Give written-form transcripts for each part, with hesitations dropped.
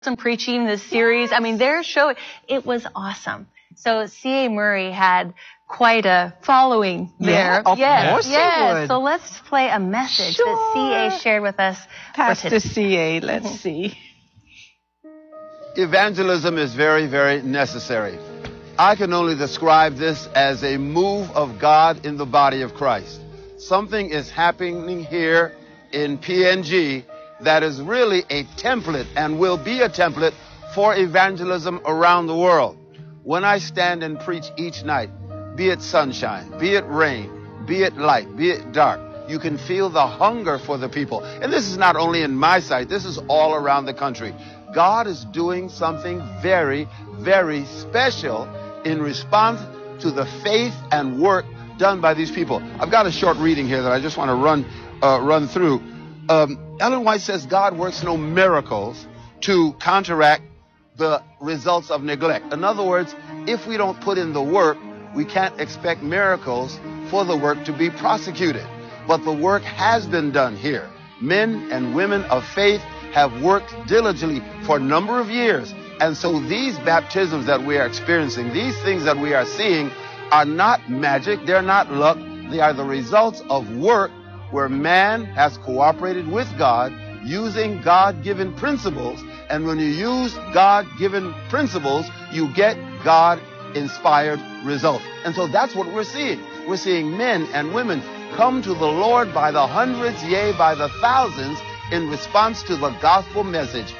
and preaching this series. I mean, their show, it was awesome. So C.A. Murray had quite a following there. Yeah, of course he would. So let's play a message that C.A. shared with us. Pastor C.A., let's see. Evangelism is very, very necessary. I can only describe this as a move of God in the body of Christ. Something is happening here in PNG that is really a template and will be a template for evangelism around the world. When I stand and preach each night, be it sunshine, be it rain, be it light, be it dark, you can feel the hunger for the people. And this is not only in my sight, this is all around the country. God is doing something very, very special in response to the faith and work done by these people. I've got a short reading here that I just want to run through. Ellen White says God works no miracles to counteract the results of neglect. In other words, if we don't put in the work, we can't expect miracles for the work to be prosecuted. But the work has been done here. Men and women of faith have worked diligently for a number of years. And so these baptisms that we are experiencing, these things that we are seeing, are not magic, they're not luck, they are the results of work where man has cooperated with God using God-given principles. And when you use God-given principles, you get God-inspired results. And so that's what we're seeing. We're seeing men and women come to the Lord by the hundreds, yea, by the thousands, in response to the gospel message.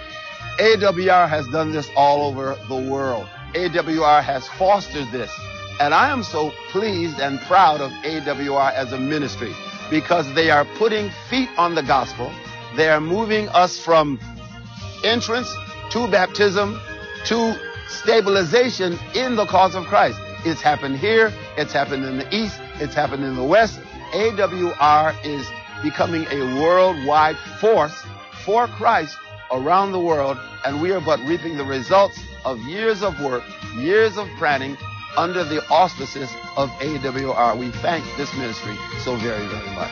AWR has done this all over the world. AWR has fostered this. And I am so pleased and proud of AWR as a ministry, because they are putting feet on the gospel. They are moving us from entrance to baptism to stabilization in the cause of Christ. It's happened here. It's happened in the East. It's happened in the West. AWR is becoming a worldwide force for Christ around the world, and we are but reaping the results of years of work, years of planning under the auspices of AWR. We thank this ministry so very, very much.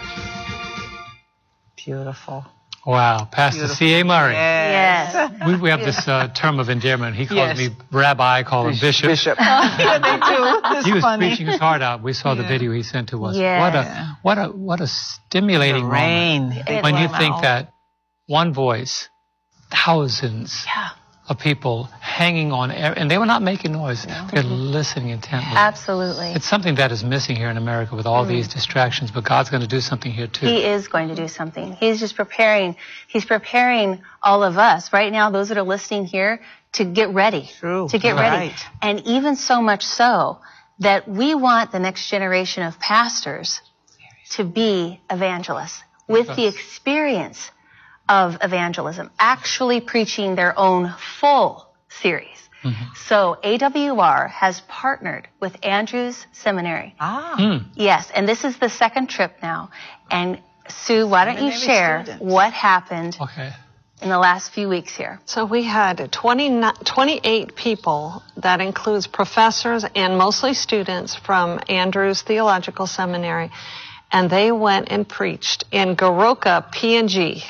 Beautiful. Wow, Pastor C.A. Murray. Yes. We have this term of endearment. He calls me Rabbi, I call him Bishop. Bishop. Yeah, they do. It's he was funny. preaching his heart out. We saw the video he sent to us. Yes. What a stimulating moment. When you think that one voice, thousands of people hanging on, and they were not making noise. They're listening intently. Absolutely. It's something that is missing here in America with all these distractions, but God's going to do something here too. He is going to do something. He's just preparing. He's preparing all of us right now, those that are listening here, to get ready. True. To get ready. Right. And even so much so that we want the next generation of pastors to be evangelists with the experience of evangelism, actually preaching their own full series. So AWR has partnered with Andrews Seminary. Yes, and this is the second trip now. And Sue, why don't you share what happened in the last few weeks here? So we had 28 people. That includes professors and mostly students from Andrews Theological Seminary. And they went and preached in Goroka, PNG.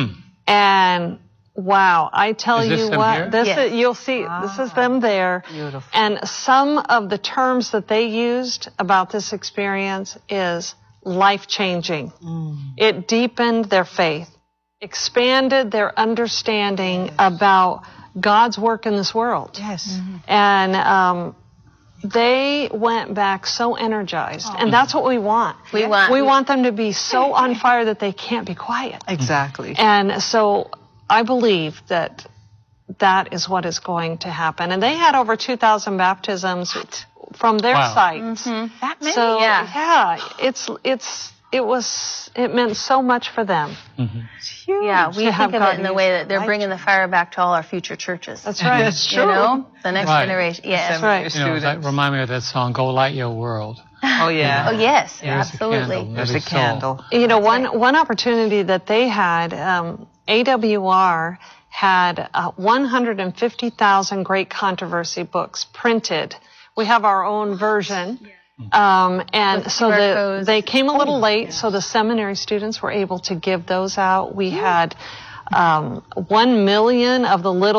And wow, I tell you what, this is, you'll see, this is them there. Beautiful. And some of the terms that they used about this experience is life-changing. It deepened their faith, expanded their understanding about God's work in this world. Yes. And they went back so energized, and that's what we want. We want them to be so on fire that they can't be quiet. Exactly. And so I believe that that is what is going to happen. And they had over 2,000 baptisms from their sites. That many? So it meant so much for them. It's huge. Yeah, we think of it in the way that they're bringing the fire back to all our future churches. That's right. That's true. You know, the next generation. Yes. That's right. You know, that remind me of that song, Go Light Your World. Oh, yeah. Oh, yes, There's absolutely. There's a candle. You know, one opportunity that they had, AWR had 150,000 Great Controversy books printed. We have our own version. And so they came a little late, so the seminary students were able to give those out. We had 1 million of the little